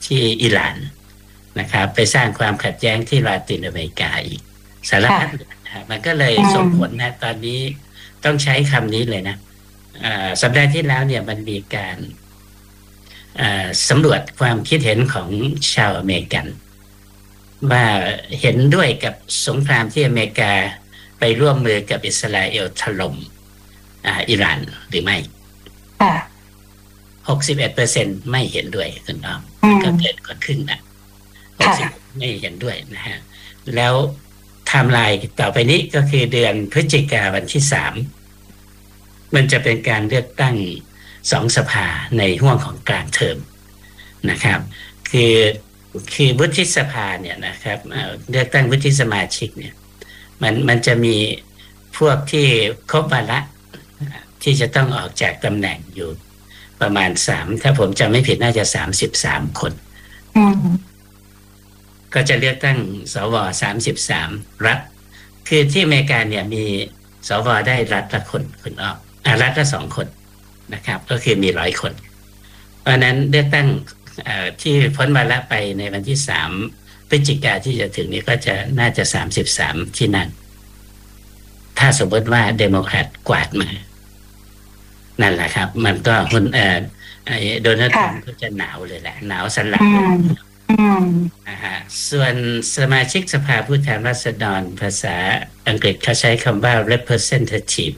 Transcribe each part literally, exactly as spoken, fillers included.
ที่อิหร่านนะครับไปสร้างความขัดแย้งที่ลาตินอเมริกาอีกสารพัดนะมันก็เลยส่งผลนะตอนนี้ต้องใช้คำนี้เลยนะสัปดาห์ที่แล้วเนี่ยมันมีการสำรวจความคิดเห็นของชาวอเมริกันว่าเห็นด้วยกับสงครามที่อเมริกาไปร่วมมือกับอิสราเอลถล่มอิหร่านหรือไม่หกสิบเอ็ดเปอร์เซ็นต์ไม่เห็นด้วยคุณน้องก็เกินกว่าครึ่งนะหกสิบไม่เห็นด้วยนะฮะแล้วไทม์ไลน์ต่อไปนี้ก็คือเดือนพฤศจิกายนวันที่สามมันจะเป็นการเลือกตั้งสองสภาในห่วงของกลางเทอมนะครับคือคือวุฒิสภาเนี่ยนะครับเลือกตั้งวุฒิสมาชิกเนี่ยมันมันจะมีพวกที่ครบวาระที่จะต้องออกจากตำแหน่งอยู่ประมาณสามถ้าผมจำไม่ผิดน่าจะสามสิบสามคนก็จะเลือกตั้งสวสามสิบสามรัฐคือที่อเมริกาเนี่ยมีสวได้รัฐละคนคุณออกอ่ารัฐละสองคนนะครับก็คือมีร้อยคนเพราะนั้นเลือกตั้งที่พ้นวาระไปในวันที่สามพฤศจิกายนที่จะถึงนี้ก็จะน่าจะสามสิบสามที่นั่นถ้าสมมติว่าเดโมแครตกวาดมานั่นแหละครับมันก็คุณเอ่อโดนัลด์ทรัมป์ก็จะหนาวเลยแหละหนาวสันหลังนะฮะส่วนสมาชิกสภาผู้แทนราษฎรภาษาอังกฤษเขาใช้คำว่า representative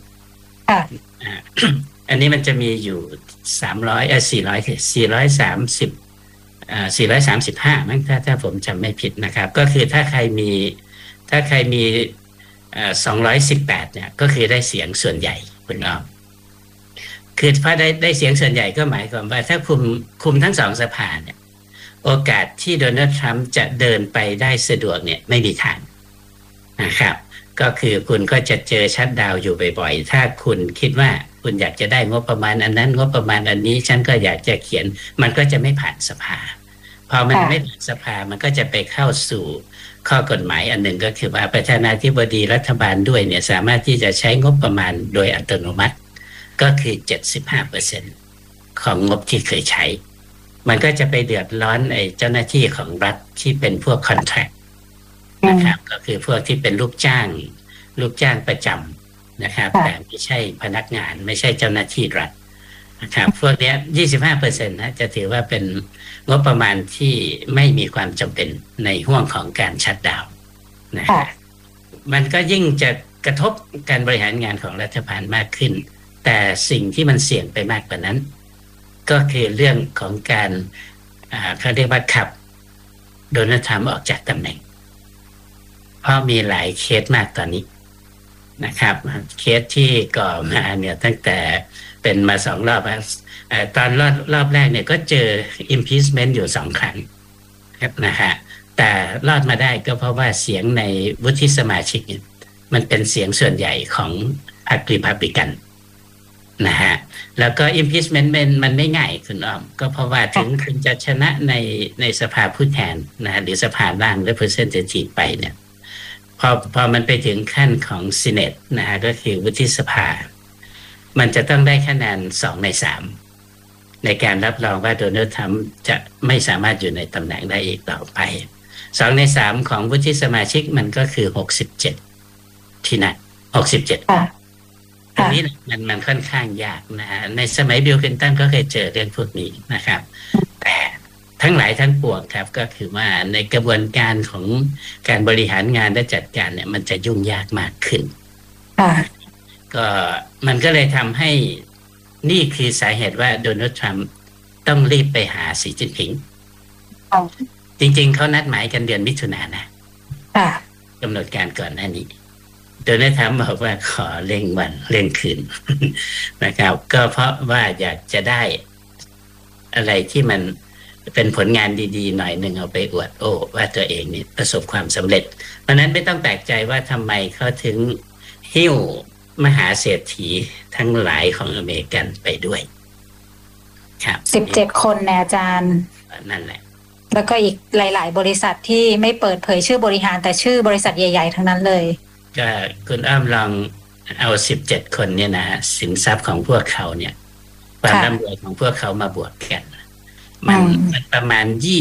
อันนี้มันจะมีอยู่สามร้อยเอ่อสี่ร้อย สี่ร้อยสามสิบอ่าสี่ร้อยสามสิบห้ามั้งถ้าถ้าผมจำไม่ผิดนะครับก็คือถ้าใครมีถ้าใครมีเอ่อสองร้อยสิบแปดเนี่ยก็คือได้เสียงส่วนใหญ่คุณอ้อมคือพอได้ได้เสียงส่วนใหญ่ก็หมายความว่าถ้าคุมคุมทั้งสองสภาเนี่ยโอกาสที่โดนัลด์ทรัมป์จะเดินไปได้สะดวกเนี่ยไม่มีทางนะครับก็คือคุณก็จะเจอชัตดาวน์อยู่บ่อยๆถ้าคุณคิดว่าคุณอยากจะได้งบประมาณอันนั้นงบประมาณอันนี้ฉันก็อยากจะเขียนมันก็จะไม่ผ่านสภาพอมันไม่ผ่านสภามันก็จะไปเข้าสู่ข้อกฎหมายอันหนึ่งก็คือว่าประธานาธิบดีรัฐบาลด้วยเนี่ยสามารถที่จะใช้งบประมาณโดยอัตโนมัติก็คือ เจ็ดสิบห้าเปอร์เซ็นต์ ของงบที่เคยใช้มันก็จะไปเดือดร้อนไอ้เจ้าหน้าที่ของรัฐที่เป็นพวกคอนแทรคนะครับก็คือพวกที่เป็นลูกจ้างลูกจ้างประจำนะครับแต่ไม่ใช่พนักงานไม่ใช่เจ้าหน้าที่รัฐนะครับพวกนี้ ยี่สิบห้าเปอร์เซ็นต์ นะจะถือว่าเป็นงบประมาณที่ไม่มีความจำเป็นในห่วงของการชัตดาวน์นะครับมันก็ยิ่งจะกระทบการบริหารงานของรัฐบาลมากขึ้นแต่สิ่งที่มันเสี่ยงไปมากกว่านั้นก็คือเรื่องของการเขาเรียกว่าขับโดนัลด์ทรัมป์ออกจากตำแหน่งเพราะมีหลายเคสมากตอนนี้นะครับเคสที่ก่อมาเนี่ยตั้งแต่เป็นมาสองรอบตอนรอบรอบแรกเนี่ยก็เจอ impeachment อยู่สองครั้งนะฮะแต่รอดมาได้ก็เพราะว่าเสียงในวุฒิสมาชิกเนี่ยมันเป็นเสียงส่วนใหญ่ของพรรครีพับลิกันนะฮะแล้วก็ impeachment มันมันไม่ง่ายคุณอ้อมก็เพราะว่าถึงคุณจะชนะในในสภาผู้แทนนะหรือสภาล่าง representative ไปเนี่ยพอพอมันไปถึงขั้นของ Senate นะฮะก็คือวุฒิสภามันจะต้องได้คะแนนสองในสามในการรับรองว่าโดนัลด์ทรัมป์จะไม่สามารถอยู่ในตำแหน่งได้อีกต่อไปสองในสามของวุฒิสมาชิกมันก็คือหกสิบเจ็ดที่นั่นหกสิบเจ็ดอันนี้มันมันค่อนข้างยากนะฮะในสมัยบิลคลินตันก็เคยเจอเรื่องพวกนี้นะครับแต่ทั้งหลายทั้งปวงครับก็คือว่าในกระบวนการของการบริหารงานและจัดการเนี่ยมันจะยุ่งยากมากขึ้นก็มันก็เลยทำให้นี่คือสาเหตุว่าโดนัลด์ทรัมป์ต้องรีบไปหาสีจิ้นผิงจริงๆเขานัดหมายกันเดือนมิถุนายนนะกำหนดการก่อนหน้านี้โดนัลด์ทรัมป์บอกว่าขอเร่งวันเร่งคืนนะครับก็เพราะว่าอยากจะได้อะไรที่มันเป็นผลงานดีๆหน่อยหนึ่งเอาไปอวดโอ้ว่าตัวเองนี่ประสบความสำเร็จเพราะนั้นไม่ต้องแปลกใจว่าทำไมเขาถึงหิ้วมหาเศรษฐีทั้งหลายของอเมริกันไปด้วยครับสิบเจ็ดคนนะอาจารย์นั่นแหละแล้วก็อีกหลายๆบริษัทที่ไม่เปิดเผยชื่อบริหารแต่ชื่อบริษัทใหญ่ๆทั้งนั้นเลยก็คุณอ้อมลองเอาสิบเจ็ดคนเนี่ยนะสินทรัพย์ของพวกเขาเนี่ยความร่ำรวยของพวกเขามาบวกกันมันมันประมาณยี่